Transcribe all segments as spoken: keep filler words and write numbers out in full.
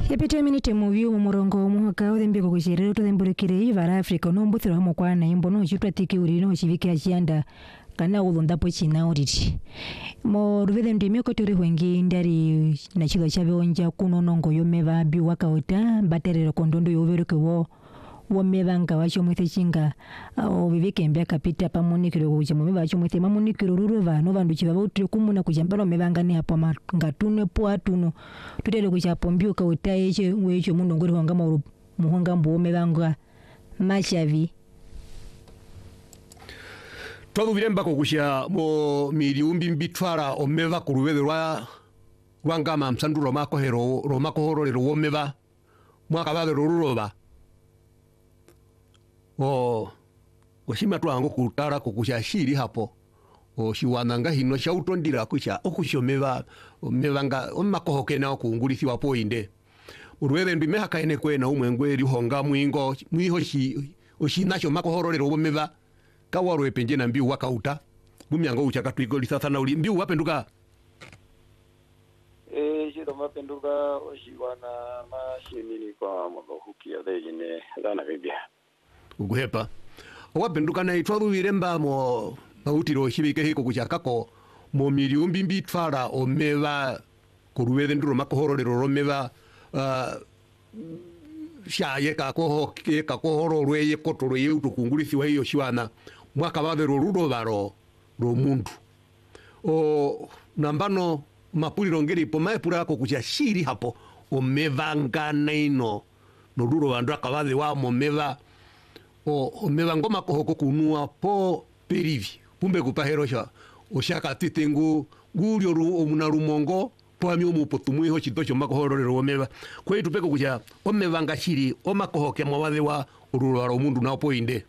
Epete minute movie umurongo muhaka odembiko kushirero tudemburekire ivara Africa no mbuthiro hamo kwana imbo no chitwa tiki uri no chivike achianda kana ulondapo china uriti mo ruvede ndimyo kotori hwengi ndari na chilo chave onja kuno nongo yomeva bi wakaota baterero kondondo yoveruke wo womevanga wacho mwithe chinga o vivike mbya kapita pamonikiro kuja mumeva wacho mwithe mamonikiro ruruva no vandu chiva votire kumuna kujambano mevanga ni hapo ngatuno po atuno tutele kuja pombio kaota eche wecho muno ngori hanga mu muhanga mbo mevanga machavi Todo viremba kokushia mo miliumbi mbitwara omeva kuruvede rwa rwangama msandu romako hero romako horo lero omeva mwaka bade ruruba o oshima twango kutara kokushia shiri hapo o shiwananga hino shautondira kusha okushomeva omevanga omakohoke na okungulithiwa poinde uruvede ndime hakaene kwena umwengwe rihonga mwingo mwiho shi oshinacho makohoro lero omeva kawaro epenje na mbiu wakauta bumyango uchaka twigolisa sana uli mbiu wapenduka eh jiro mapenduka oshiwana mashinini kwa mwahukia dhejine dhana bibia uguhepa wapenduka na itwaru viremba mo mautiro shibike hiko kuchakako mo miliumbi mbitwara omeva kuruwede nduro makohorero romeva uh, shaye kakoho ke kakohoro rweye kotoro yeutu kungulithiwa hiyo shiwana mwaka bade rurudo baro ro mundu o nambano mapuliro ngeri po maepura ko kuja shiri hapo omevanga naino no ruro bandu akabade wa momeva o omeva ngoma kohoko kunua po perivi pumbe kupahero sha oshaka titengu gulyo ru omuna rumongo pwami omupotumwe ho chitocho makohorero omeva kwetu peko kuja omevanga shiri omakohoke mwabade wa ruro baro mundu na poinde.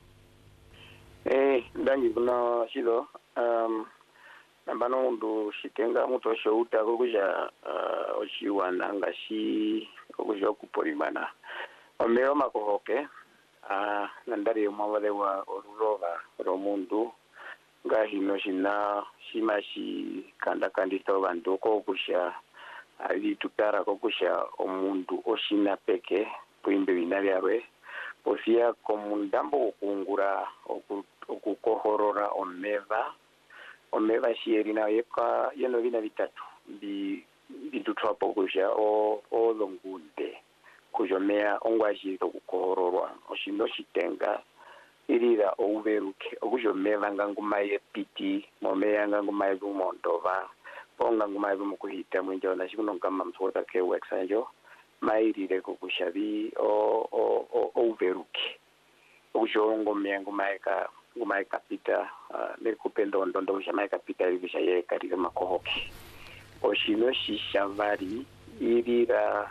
Eh, ndangi kuna shilo um nambano ndo shitenga muto shouta kokuja uh, oshiwana ngashi kokuja kupolimana omeo makohoke uh, nandari mwabale wa orulova romundu ngahino shina shimashi kanda kandito bandu kokusha ali tutara kokusha omundu oshina peke puimbe binariarwe osia komundambo okungura okukohorora omeva omeva shieri na yeka yeno vina vitatu bi bitutwapo kuja o o longunde kujomea ongwaji okukohororwa oshindo shitenga irira ouveruke okujomeva ngangumaye piti momea ngangumaye bumondova ponga ngumaye bumukuhita mwinjo na shikuno kama msota ke wexanjo mairire kokushabi o o o overuki ujongo mengo maika ngumaika pita nekupendo ndondo shamaika pita ibisha ye katika makohoki oshino shishavari irira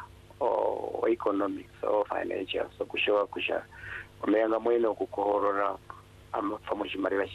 o economics o financial so kushowa kusha omenga mwene okukohorora amafamushi mariwa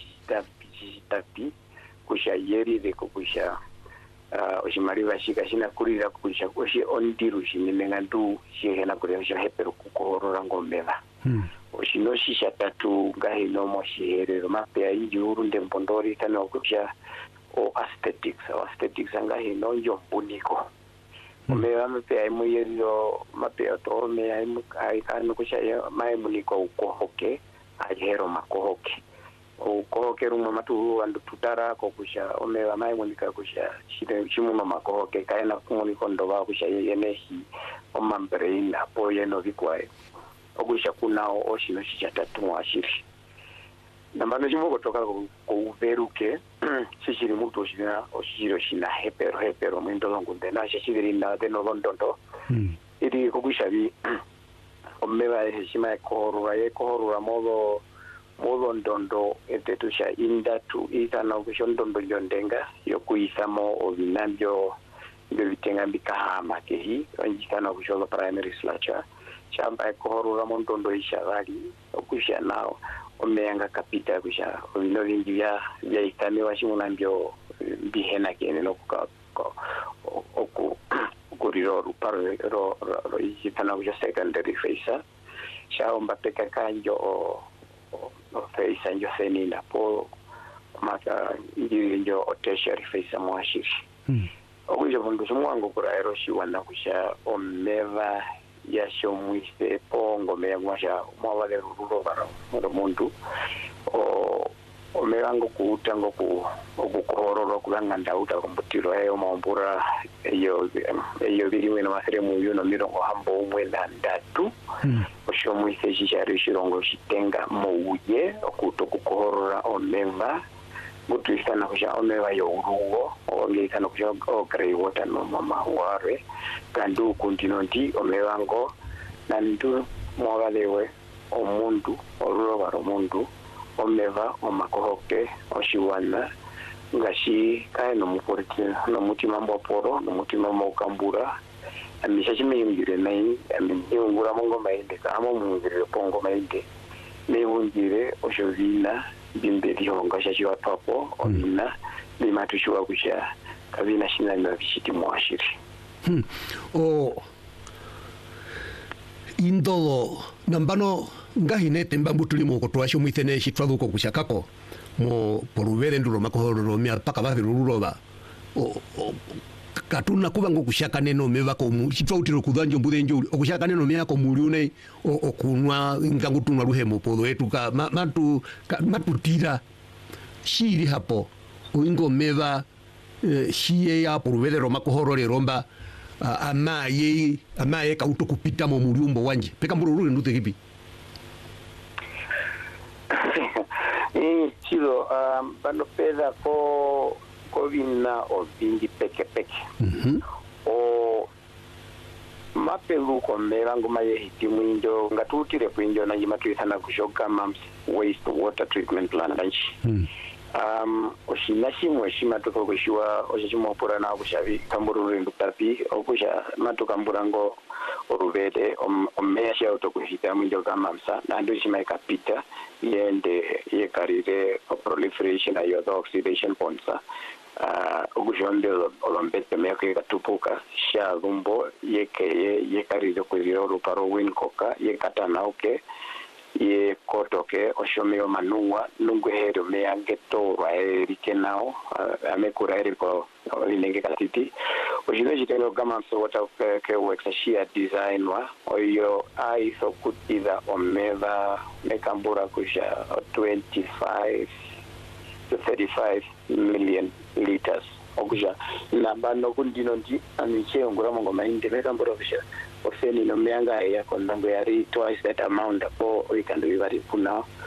shitapi kusha yerire kokusha uh oshimari bashika shina kurira kulisha koshi ondiru shinimenga ndu shihena kurira sho hepero kukorora ngomela hmm. oshino shisha tatu ngahino moshiherero mapya injuru ndembondori kana okucha o aesthetics o aesthetics ngahino njo buniko omela mapya imuyero mapya to me ai kana kusha mai muniko ukohoke ajero makohoke ukohoke rumwe matu andu tutara kokusha omela mai munika kusha shide chimuno makohoke kaena kumuniko ndoba kusha yenehi omambrain apo yeno vikwae okusha kunao oshino shichatatu mwashiri nambano chimoko toka ko uveruke shishiri mutu shina oshiro shina hepero hepero mwindolongo ndena shishiri na deno londondo mm. iri kokusha bi omela heshima ekorura yekorura modo modo ndondo etetusha indatu isana okushondondo yondenga yokuisamo obinambyo bibitenga bikahama kehi onjikana okushola primary slacha chamba ekorura mondondo ishavali okusha nao omenga kapita kusha obino bingi bya bya itame washimunambyo bihena kene nokuka oku kuriro ruparo ro ro isana okusha secondary phase shaomba peka kanjo no face njo senina po maka ndio njo tertiary face mwashiri mm. okuja mundu chimwango kuraero shiwana kusha omeva yasho mwise pongo meya mwasha mwawale rurulo bara mundu o omerango kuutango ku okukororo kulanga ndauta kumbutiro eyo mambura eyo eyo birimwe na masere mu yuno mirongo hambo umwe na ndatu mm. osho mwise shishari shirongo shitenga mouye okuto kukorora omeva gutu isana kusha omeva yo urugo onge isana kusha o grey water no mama ware kandu kontinenti omerango nandu mwagalewe omundu orulo baro mundu omeva omakohoke oshiwana ngashi kae no muporiti no mutima mboporo no mutima mokambura amisha chimeyungire nayi amiyungura mongo mainde kama mungire pongo mainde meyungire oshovina bimberi honga shachiwa papo omina bimatushiwa kusha kabina shina na bishiti mwashiri hmm. o indolo nambano ngahine temba mbutulimo kotwasho mwithene shitwaduko kushakako mo poruvere nduro makohoro mya paka bavi rururoba o, o katuna kuba ngo kushaka neno meva ko shitwautiro kudanjo mbudenjo okushaka neno mya ko muliune okunwa ngangutunwa ruhemo podo etuka matu matutira shiri hapo uingo meva eh, shiye ya poruvere roma kohoro le romba uh, amaye amaye kauto kupita mo muliumbo wanje peka mburu ndute kipi eh chilo um bano peda ko ko vinna o bindi peke peke mhm o mapelu ko merango maye hitimu injo ngatutire kwinjo na yimatu sana kushoka mams waste water treatment plant lanchi mm. um oshinashi mweshima toko kushiwa oshishimo pura na kushavi kamburu rindu tapi okusha matu kamburango oruvede omeya shia utokushita mwinjo kamamsa na ndo shima ikapita yende yekarire proliferation ayo the oxidation ponsa uh okusha ndo olombete meya katupuka sha rumbo yeke yekarire kuziro ruparo winkoka yekatana uke ye kotoke oshomeo manua nungwehero meangetorwa erike nao uh, amekura eriko linenge katiti ojino jiteno kama msowata ke works shia design wa oyo aiso kutida omeva mekambura kusha twenty-five to thirty-five million liters okuja nabano kundino ndi aniche ngura mongo mainde mekambura kusha ofeni no meanga ya kondango yari twice that amount for we can do it kuna